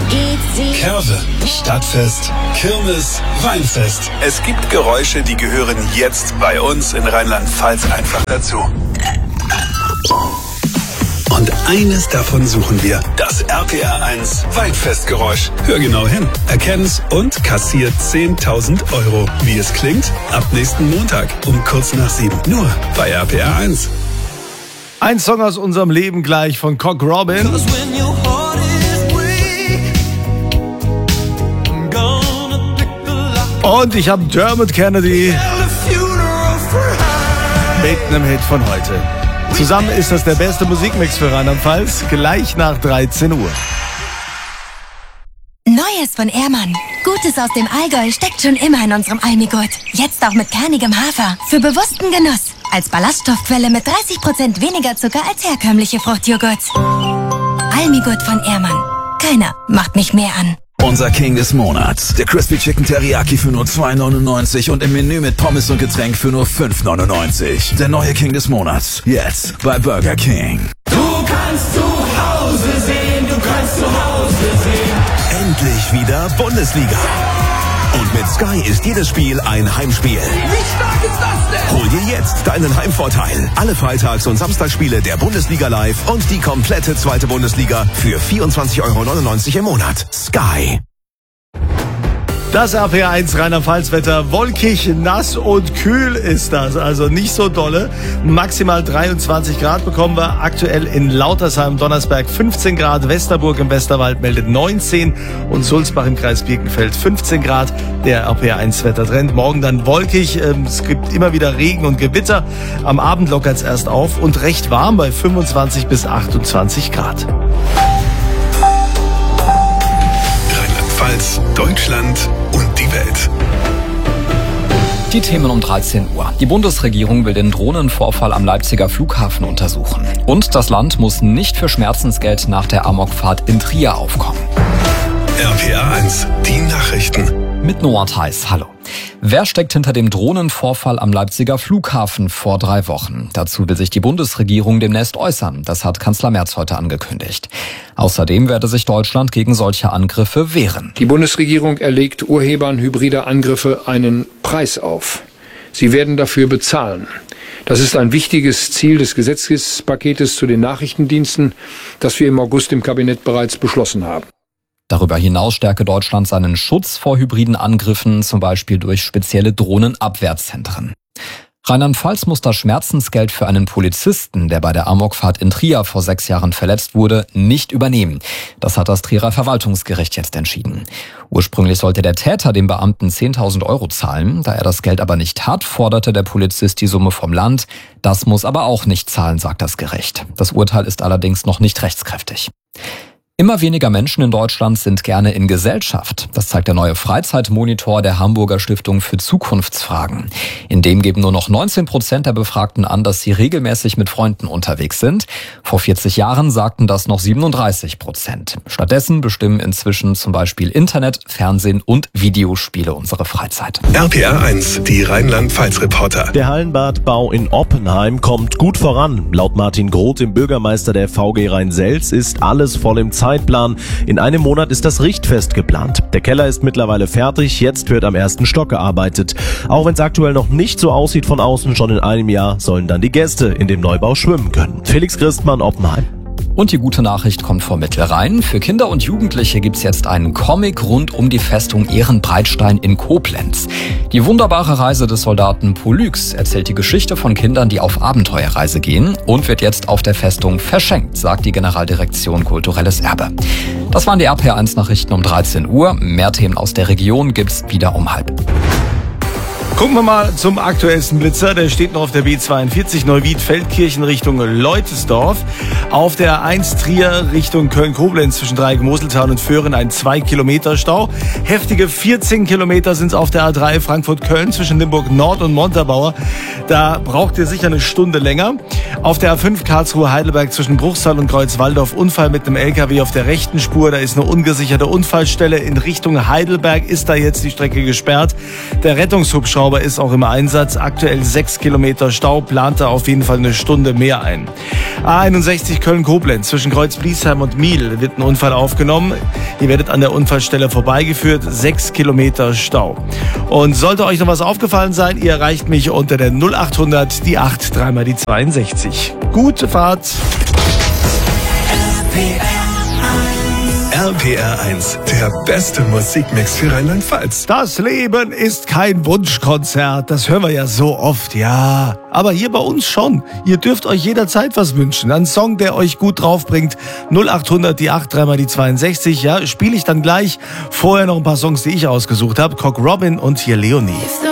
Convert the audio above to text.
Curve, Stadtfest, Kirmes, Weinfest. Es gibt Geräusche, die gehören jetzt bei uns in Rheinland-Pfalz einfach dazu. Und eines davon suchen wir. Das RPR1 Weinfestgeräusch. Hör genau hin, erkenn's und kassiert 10.000 €. Wie es klingt? Ab nächsten Montag um kurz nach 7. Nur bei RPR1. Ein Song aus unserem Leben gleich von Cock Robin. Und ich habe Dermot Kennedy mit einem Hit von heute. Zusammen ist das der beste Musikmix für Rheinland-Pfalz, gleich nach 13 Uhr. Neues von Ehrmann. Gutes aus dem Allgäu steckt schon immer in unserem Almigurt. Jetzt auch mit kernigem Hafer. Für bewussten Genuss. Als Ballaststoffquelle mit 30% weniger Zucker als herkömmliche Fruchtjoghurts. Almigurt von Ehrmann. Keiner macht mich mehr an. Unser King des Monats. Der Crispy Chicken Teriyaki für nur 2,99 und im Menü mit Pommes und Getränk für nur 5,99. Der neue King des Monats. Jetzt bei Burger King. Du kannst zu Hause sehen, du kannst zu Hause sehen. Endlich wieder Bundesliga. Und mit Sky ist jedes Spiel ein Heimspiel. Wie stark ist das denn? Hol dir jetzt deinen Heimvorteil. Alle Freitags- und Samstagsspiele der Bundesliga live und die komplette zweite Bundesliga für 24,99 € im Monat. Sky. Das RPR1 Rheinland-Pfalz-Wetter, wolkig, nass und kühl ist das, also nicht so dolle. Maximal 23 Grad bekommen wir aktuell in Lautersheim, Donnersberg 15 Grad, Westerburg im Westerwald meldet 19 und Sulzbach im Kreis Birkenfeld 15 Grad. Der RPR1-Wettertrend, morgen dann wolkig, es gibt immer wieder Regen und Gewitter. Am Abend lockert es erst auf und recht warm bei 25 bis 28 Grad. Rheinland-Pfalz, Deutschland und die Welt. Die Themen um 13 Uhr. Die Bundesregierung will den Drohnenvorfall am Leipziger Flughafen untersuchen. Und das Land muss nicht für Schmerzensgeld nach der Amokfahrt in Trier aufkommen. RPR1, die Nachrichten. Mit Noah Theis, hallo. Wer steckt hinter dem Drohnenvorfall am Leipziger Flughafen vor 3 Wochen? Dazu will sich die Bundesregierung demnächst äußern. Das hat Kanzler Merz heute angekündigt. Außerdem werde sich Deutschland gegen solche Angriffe wehren. Die Bundesregierung erlegt Urhebern hybrider Angriffe einen Preis auf. Sie werden dafür bezahlen. Das ist ein wichtiges Ziel des Gesetzespaketes zu den Nachrichtendiensten, das wir im August im Kabinett bereits beschlossen haben. Darüber hinaus stärke Deutschland seinen Schutz vor hybriden Angriffen, zum Beispiel durch spezielle Drohnenabwehrzentren. Rheinland-Pfalz muss das Schmerzensgeld für einen Polizisten, der bei der Amokfahrt in Trier vor 6 Jahren verletzt wurde, nicht übernehmen. Das hat das Trierer Verwaltungsgericht jetzt entschieden. Ursprünglich sollte der Täter dem Beamten 10.000 € zahlen. Da er das Geld aber nicht hat, forderte der Polizist die Summe vom Land. Das muss aber auch nicht zahlen, sagt das Gericht. Das Urteil ist allerdings noch nicht rechtskräftig. Immer weniger Menschen in Deutschland sind gerne in Gesellschaft. Das zeigt der neue Freizeitmonitor der Hamburger Stiftung für Zukunftsfragen. In dem geben nur noch 19% der Befragten an, dass sie regelmäßig mit Freunden unterwegs sind. Vor 40 Jahren sagten das noch 37%. Stattdessen bestimmen inzwischen zum Beispiel Internet, Fernsehen und Videospiele unsere Freizeit. RPR1, die Rheinland-Pfalz-Reporter. Der Hallenbadbau in Oppenheim kommt gut voran. Laut Martin Groth, dem Bürgermeister der VG Rhein-Selz, ist alles voll im Zeitplan. In einem Monat ist das Richtfest geplant. Der Keller ist mittlerweile fertig, jetzt wird am 1. Stock gearbeitet. Auch wenn es aktuell noch nicht so aussieht von außen, schon in einem Jahr sollen dann die Gäste in dem Neubau schwimmen können. Felix Christmann, Oppenheim. Und die gute Nachricht kommt vom Mittelrhein. Für Kinder und Jugendliche gibt's jetzt einen Comic rund um die Festung Ehrenbreitstein in Koblenz. Die wunderbare Reise des Soldaten Polyx erzählt die Geschichte von Kindern, die auf Abenteuerreise gehen und wird jetzt auf der Festung verschenkt, sagt die Generaldirektion Kulturelles Erbe. Das waren die RPR1 Nachrichten um 13 Uhr. Mehr Themen aus der Region gibt's wieder um 12:30. Gucken wir mal zum aktuellsten Blitzer. Der steht noch auf der B42 Neuwied-Feldkirchen Richtung Leutesdorf. Auf der 1 Trier Richtung Köln-Koblenz zwischen Dreieck-Moseltal und Föhren ein 2-Kilometer-Stau. Heftige 14 Kilometer sind es auf der A3 Frankfurt-Köln zwischen Limburg-Nord und Montabaur. Da braucht ihr sicher eine Stunde länger. Auf der A5 Karlsruhe-Heidelberg zwischen Bruchsal und Kreuzwaldorf Unfall mit einem LKW auf der rechten Spur. Da ist eine ungesicherte Unfallstelle. In Richtung Heidelberg ist da jetzt die Strecke gesperrt. Der Rettungshubschrauber ist auch im Einsatz. Aktuell 6 Kilometer Stau, plant da auf jeden Fall eine Stunde mehr ein. A61 Köln-Koblenz zwischen Kreuz-Bliesheim und Miel wird ein Unfall aufgenommen. Ihr werdet an der Unfallstelle vorbeigeführt, 6 Kilometer Stau. Und sollte euch noch was aufgefallen sein, ihr erreicht mich unter der 0800 die 8 dreimal die 62. Gute Fahrt. RPR1, der beste Musikmix für Rheinland-Pfalz. Das Leben ist kein Wunschkonzert, das hören wir ja so oft, ja. Aber hier bei uns schon. Ihr dürft euch jederzeit was wünschen. Ein Song, der euch gut draufbringt. 0800 die 8 dreimal die 62, ja, spiele ich dann gleich. Vorher noch ein paar Songs, die ich ausgesucht habe. Cock Robin und hier Leonie.